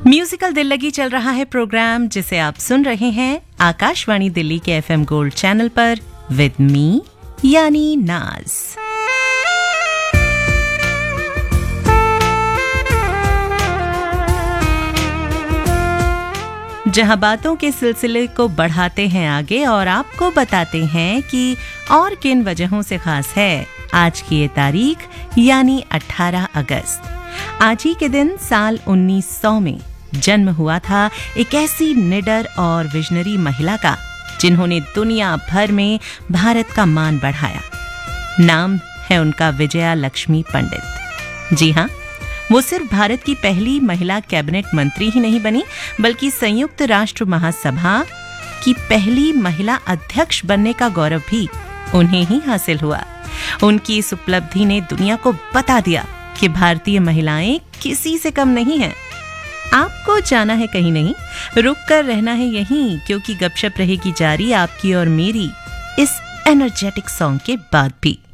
Musical दिल लगी चल रहा है प्रोग्राम जिसे आप सुन रहे हैं आकाशवाणी दिल्ली के एफएम गोल्ड चैनल पर विद मी यानी नाज। जहां बातों के सिलसिले को बढ़ाते हैं आगे और आपको बताते हैं कि और किन वजहों से खास है आज की ये तारीख यानी 18 अगस्त। आज ही के दिन साल 1900 में जन्म हुआ था एक ऐसी निडर और विजनरी महिला का जिन्होंने दुनिया भर में भारत का मान बढ़ाया। नाम है उनका विजया लक्ष्मी पंडित। जी हाँ, वो सिर्फ भारत की पहली महिला कैबिनेट मंत्री ही नहीं बनी बल्कि संयुक्त राष्ट्र महासभा की पहली महिला अध्यक्ष बनने का गौरव भी उन्हें ही हासिल हुआ। उनकी इस उपलब्धि ने दुनिया को बता दिया कि भारतीय महिलाएं किसी से कम नहीं हैं। आपको जाना है कहीं नहीं, रुक कर रहना है यहीं, क्योंकि गपशप रहेगी जारी आपकी और मेरी इस एनर्जेटिक सॉन्ग के बाद भी।